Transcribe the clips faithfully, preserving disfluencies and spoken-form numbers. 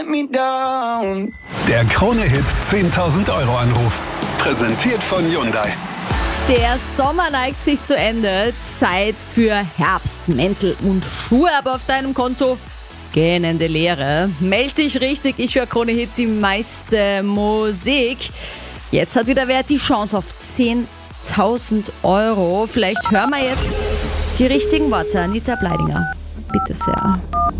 Der Krone-Hit zehntausend Euro Anruf. Präsentiert von Hyundai. Der Sommer neigt sich zu Ende. Zeit für Herbstmäntel und Schuhe, aber auf deinem Konto gähnende Leere. Meld dich richtig, ich höre Krone-Hit, die meiste Musik. Jetzt hat wieder wer die Chance auf zehntausend Euro. Vielleicht hören wir jetzt die richtigen Worte. Anita Bleidinger, bitte sehr.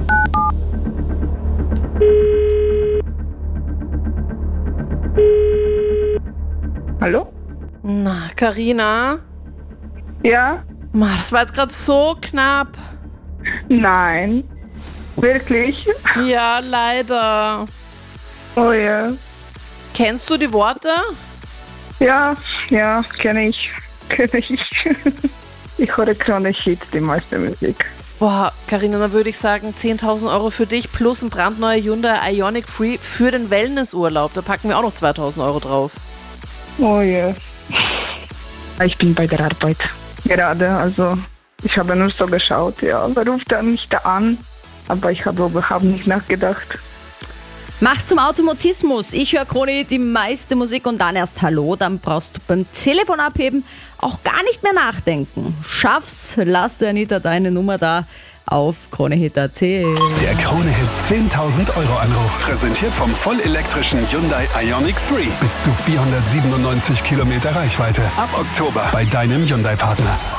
Hallo? Na, Carina? Ja? Ma, das war jetzt gerade so knapp. Nein. Wirklich? Ja, leider. Oh ja. Kennst du die Worte? Ja, ja, kenne ich. Kenne ich. Ich höre Krone-Hit, die meiste Musik. Boah, Carina, dann würde ich sagen zehntausend Euro für dich plus ein brandneuer Hyundai Ioniq Free für den Wellnessurlaub. Da packen wir auch noch zweitausend Euro drauf. Oh ja. Ich bin bei der Arbeit. Gerade, also ich habe nur so geschaut, ja, wer ruft er mich da an? Aber ich habe überhaupt nicht nachgedacht. Mach's zum Automatismus. Ich höre Krone, die meiste Musik und dann erst Hallo. Dann brauchst du beim Telefon abheben auch gar nicht mehr nachdenken. Schaff's, lass der Anita deine Nummer da auf Kronehit punkt at. Der Krone-Hit zehntausend Euro Anruf. Präsentiert vom vollelektrischen Hyundai Ioniq Free. Bis zu vierhundertsiebenundneunzig Kilometer Reichweite. Ab Oktober bei deinem Hyundai-Partner.